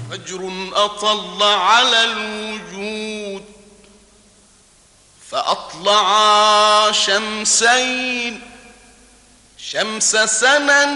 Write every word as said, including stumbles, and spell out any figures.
فجر أطل على الوجود فأطلع شمسين، شمس سنن